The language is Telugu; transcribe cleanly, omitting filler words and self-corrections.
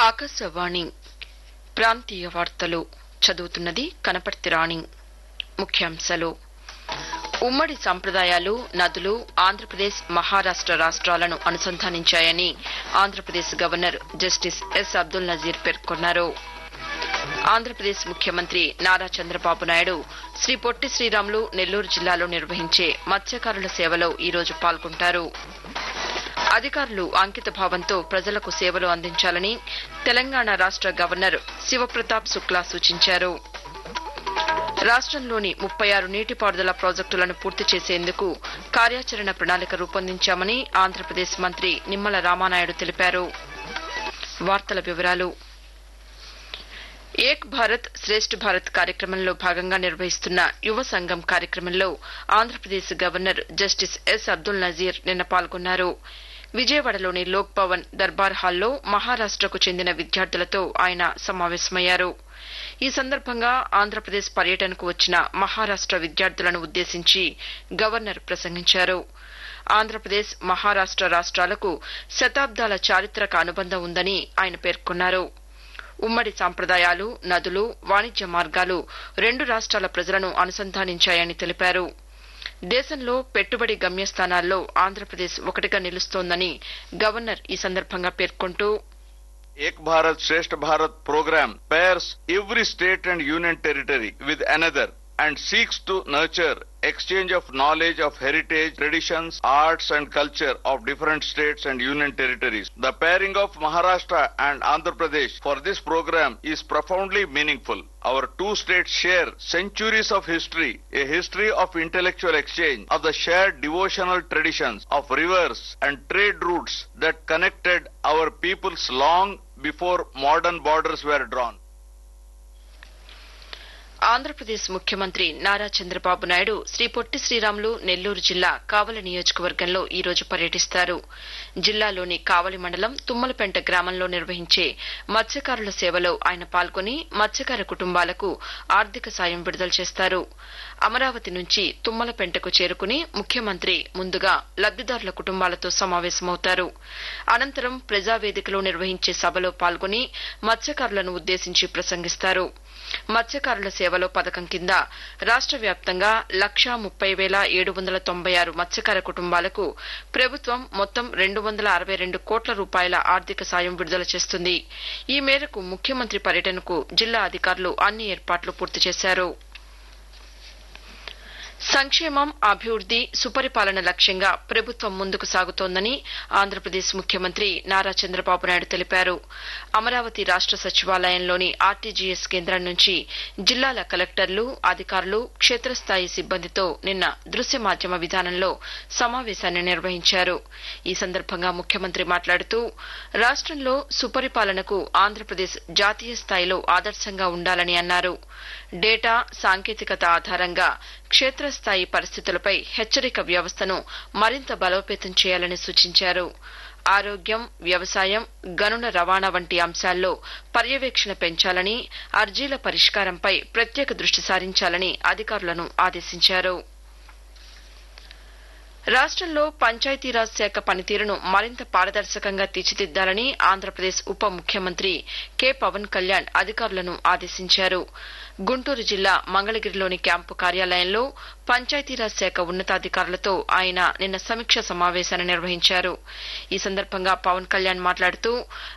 ఆకాశవాణి ప్రాంతీయ వార్తలు చదువుతున్నది కనపర్తి రాణి. ముఖ్యాంశాలు: ఉమ్మడి సంప్రదాయాలు, నదులు ఆంధ్రప్రదేశ్, మహారాష్ట రాష్ట్రాలను అనుసంధానించాయని Andhra Pradesh governor justice yes Abdul Nazir పేర్కొన్నారు. ఆంధ్రప్రదేశ్ ముఖ్యమంత్రి నారా చంద్రబాబు నాయుడు శ్రీ పొట్టి శ్రీరాములు నెల్లూరు జిల్లాలో నిర్వహించే మత్స్యకారుల సేవలో ఈరోజు పాల్గొంటారు. అధికారులు అంకితభావంతో ప్రజలకు సేవలు అందించాలని తెలంగాణ రాష్ట గవర్నర్ శివప్రతాప్ శుక్లా సూచించారు. రాష్టంలోని 36 నీటిపారుదల ప్రాజెక్టులను పూర్తి చేసేందుకు కార్యాచరణ ప్రణాళిక రూపొందించామని ఆంధ్రప్రదేశ్ మంత్రి నిమ్మల రామానాయుడు తెలిపారు. వార్తల వివరాలు: ఏక్ భారత్ శ్రేష్ఠ్ భారత్ కార్యక్రమంలో భాగంగా నిర్వహిస్తున్న యువ సంఘం కార్యక్రమంలో Andhra Pradesh governor justice yes Abdul Nazir నిన్న పాల్గొన్నారు. విజయవాడలోని లోక్ భవన్ దర్బార్ హాల్లో మహారాష్టకు చెందిన విద్యార్థులతో ఆయన సమావేశమయ్యారు. ఈ సందర్భంగా ఆంధ్రప్రదేశ్ పర్యటనకు వచ్చిన మహారాష్ట విద్యార్థులను ఉద్దేశించి గవర్నర్ ప్రసంగించారు. ఆంధ్రప్రదేశ్, మహారాష్ట రాష్ట్రాలకు శతాబ్దాల చారిత్రక అనుబంధం ఉందని ఆయన పేర్కొన్నారు. ఉమ్మడి సంప్రదాయాలు, నదులు, వాణిజ్య మార్గాలు రెండు రాష్ట్రాల ప్రజలను అనుసంధానించాయని తెలిపారు. దేశంలో పెట్టుబడి గమ్యస్థానాల్లో ఆంధ్రప్రదేశ్ ఒకటిగా నిలుస్తోందని గవర్నర్ ఈ సందర్భంగా పేర్కొంటూ, Ek Bharat Shresth Bharat program pairs every state and union territory with another and seeks to nurture exchange of knowledge of heritage, traditions, arts and culture of different states and union territories. The pairing of Maharashtra and Andhra Pradesh for this program is profoundly meaningful. Our two states share centuries of history, a history of intellectual exchange, of the shared devotional traditions, of rivers and trade routes that connected our peoples long before modern borders were drawn. Andhra Pradesh ముఖ్యమంత్రి నారా చంద్రబాబు నాయుడు శ్రీ పొట్టి శ్రీరాములు నెల్లూరు జిల్లా కావలి నియోజకవర్గంలో ఈరోజు పర్యటిస్తారు. జిల్లాలోని కావలి మండలం తుమ్మలపెంట గ్రామంలో నిర్వహించే మత్స్యకారుల సేవలో ఆయన పాల్గొని మత్స్యకార కుటుంబాలకు ఆర్థిక సాయం విడుదల చేస్తారు. అమరావతి నుంచి తుమ్మలపెంటకు చేరుకుని ముఖ్యమంత్రి ముందుగా లబ్దిదారుల కుటుంబాలతో సమావేశమవుతారు. అనంతరం ప్రజావేదికలో నిర్వహించే సభలో పాల్గొని మత్స్యకారులను ఉద్దేశించి ప్రసంగిస్తారు. మత్స్యకారుల సేవలో పథకం కింద రాష్ట వ్యాప్తంగా 1,30,796 మత్స్యకార కుటుంబాలకు ప్రభుత్వం మొత్తం 262 కోట్ల రూపాయల ఆర్థిక సాయం విడుదల చేస్తుంది. ఈ మేరకు ముఖ్యమంత్రి పర్యటనకు జిల్లా అధికారులు అన్ని ఏర్పాట్లు పూర్తి చేశారు. సంక్షేమం, అభివృద్ది, సుపరిపాలన లక్ష్యంగా ప్రభుత్వం ముందుకు సాగుతోందని ఆంధ్రప్రదేశ్ ముఖ్యమంత్రి నారా చంద్రబాబు నాయుడు తెలిపారు. అమరావతి రాష్ట సచివాలయంలోని ఆర్టీజీఎస్ కేంద్రం నుంచి జిల్లాల కలెక్టర్లు, అధికారులు, క్షేత్రస్థాయి సిబ్బందితో నిన్న దృశ్య మాధ్యమ విధానంలో సమావేశాన్ని నిర్వహించారు. ఈ సందర్భంగా ముఖ్యమంత్రి మాట్లాడుతూ, రాష్టంలో సుపరిపాలనకు ఆంధ్రప్రదేశ్ జాతీయ స్థాయిలో ఆదర్శంగా ఉండాలని అన్నారు. డేటా, సాంకేతికత ఆధారంగా క్షేత్రస్థాయి పరిస్థితులపై హెచ్చరిక వ్యవస్థను మరింత బలోపేతం చేయాలని సూచించారు. ఆరోగ్యం, వ్యవసాయం, గనుల రవాణా వంటి అంశాల్లో పర్యవేక్షణ పెంచాలని, అర్జీల పరిష్కారంపై ప్రత్యేక దృష్టి సారించాలని అధికారులను ఆదేశించారు. రాష్టంలో పంచాయతీరాజ్ శాఖ పనితీరును మరింత పారదర్శకంగా తీర్చిదిద్దాలని ఆంధ్రప్రదేశ్ ఉప ముఖ్యమంత్రి కె పవన్ కళ్యాణ్ అధికారులను ఆదేశించారు. గుంటూరు జిల్లా మంగళగిరిలోని క్యాంపు కార్యాలయంలో పంచాయతీరాజ్ శాఖ ఉన్నతాధికారులతో ఆయన నిన్న సమీక్ష సమావేశాన్ని నిర్వహించారు. ఈ సందర్భంగా పవన్ కళ్యాణ్ మాట్లాడుతూ,